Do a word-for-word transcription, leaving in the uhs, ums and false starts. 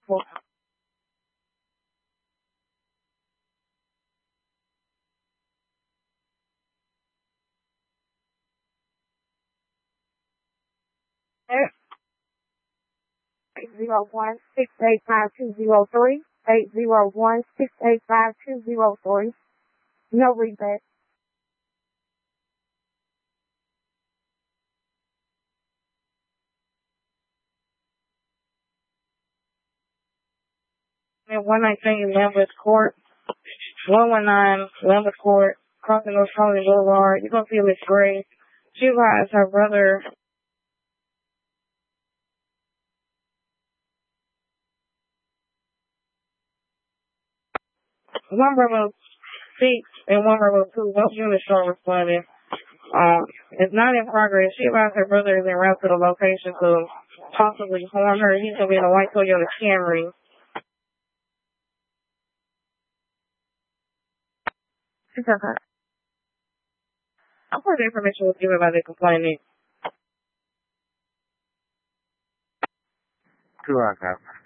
Well, eight zero one six eight five two zero three. Eight zero one six eight five two zero three. No readback. And one nineteen Lambeth Court. One one nine Lambeth Court. Crossing North Colony Boulevard. You're gonna see Miss Gray. She rides her brother. One brother six and one brother two. Both units are responding. Um, it's not in progress. She rides her brother is en route to the location to possibly harm her. He's gonna be in a white Toyota Camry. She's okay. I'll put the information was given by the complainant. Two, I got.